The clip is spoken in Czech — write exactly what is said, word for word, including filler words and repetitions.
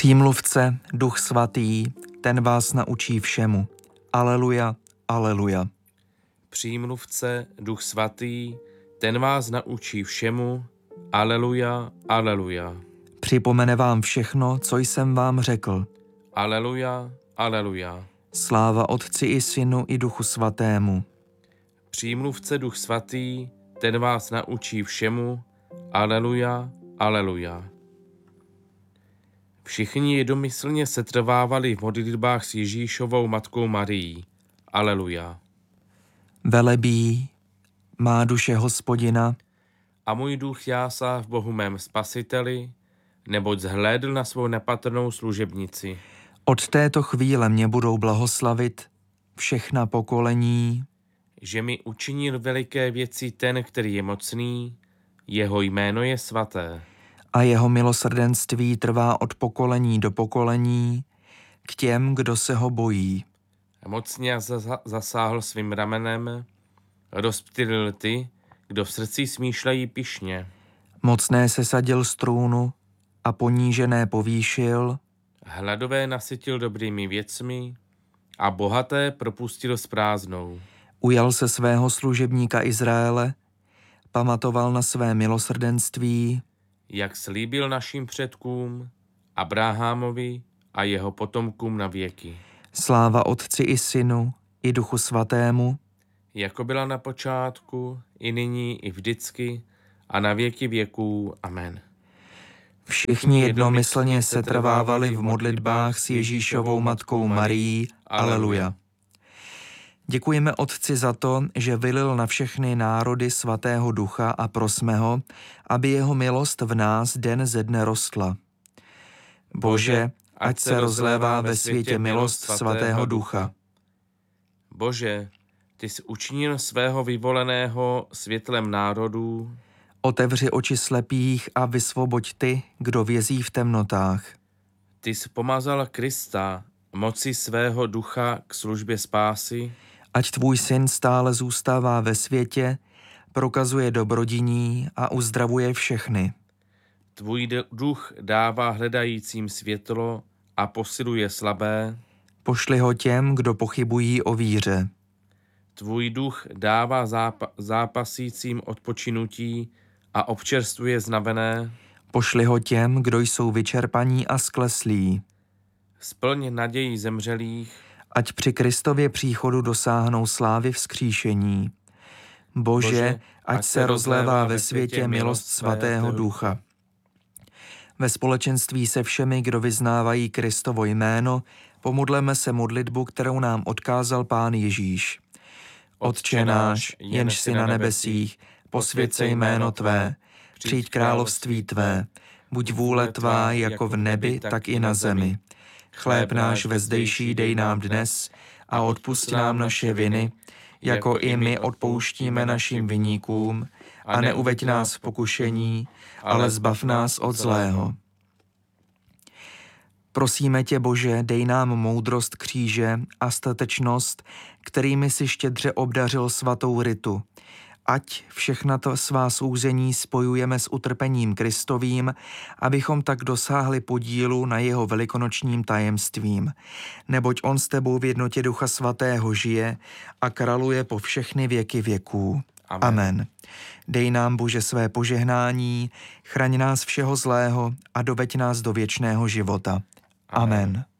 Přímluvce, Duch Svatý, ten vás naučí všemu. Aleluja, aleluja. Přímluvce, Duch Svatý, ten vás naučí všemu. Aleluja, aleluja. Připomene vám všechno, co jsem vám řekl. Aleluja, aleluja. Sláva Otci i Synu i Duchu Svatému. Přímluvce, Duch Svatý, ten vás naučí všemu. Aleluja, aleluja. Všichni jednomyslně setrvávali v modlitbách s Ježíšovou matkou Marií. Aleluja. Velebí má duše Hospodina A můj duch jásá v Bohu mém spasiteli, neboť zhlédl na svou nepatrnou služebnici. od této chvíle mě budou blahoslavit všechna pokolení, Že mi učinil veliké věci ten, který je mocný, jeho jméno je svaté. a jeho milosrdenství trvá od pokolení do pokolení k těm, kdo se ho bojí. Mocně zasa- zasáhl svým ramenem, rozptylil ty, kdo v srdci smýšlejí pyšně. Mocné se sadil z trůnu a ponížené povýšil, Hladové nasytil dobrými věcmi a bohaté propustil s prázdnou. ujal se svého služebníka Izraele, pamatoval na své milosrdenství, Jak slíbil našim předkům, Abrahamovi a jeho potomkům na věky. sláva Otci i Synu i Duchu Svatému, Jako byla na počátku, i nyní, i vždycky, a na věky věků. Amen. všichni jednomyslně se trvávali v modlitbách s Ježíšovou matkou Marií. Aleluja. Děkujeme Otci za to, že vylil na všechny národy svatého ducha a prosme ho, aby jeho milost v nás den ze dne rostla. Bože, ať se rozlévá ve světě milost svatého ducha. Bože, ty jsi učinil svého vyvoleného světlem národů, Otevři oči slepých a vysvoboď ty, kdo vězí v temnotách. ty jsi pomazal Krista moci svého ducha k službě spásy, Ať tvůj syn stále zůstává ve světě, prokazuje dobrodiní a uzdravuje všechny. tvůj d- duch dává hledajícím světlo a posiluje slabé, Pošli ho těm, kdo pochybují o víře. tvůj duch dává zápa- zápasícím odpočinutí a občerstvuje znavené, Pošli ho těm, kdo jsou vyčerpaní a skleslí. splň naději zemřelých, Ať při Kristově příchodu dosáhnou slávy vzkříšení. Bože, Bože, ať se rozlévá ve světě milost svatého ducha. Ve společenství se všemi, kdo vyznávají Kristovo jméno, pomodleme se modlitbu, kterou nám odkázal Pán Ježíš. Otče náš, jenž jsi na nebesích, posvěť se jméno tvé, přijď království tvé, buď vůle tvá jako v nebi, tak i na zemi. Chléb náš vezdejší dej nám dnes a odpusť nám naše viny, jako i my odpouštíme našim viníkům, a neuveď nás v pokušení, ale zbav nás od zlého. Prosíme tě, Bože, dej nám moudrost kříže a statečnost, kterými si štědře obdařil svatou Ritu. Ať všechna to svá souzení spojujeme s utrpením Kristovým, abychom tak dosáhli podílu na jeho velikonočním tajemstvím. Neboť on s tebou v jednotě Ducha Svatého žije a králuje po všechny věky věků. Amen. Amen. Dej nám, Bože, své požehnání, chraň nás všeho zlého a doveď nás do věčného života. Amen.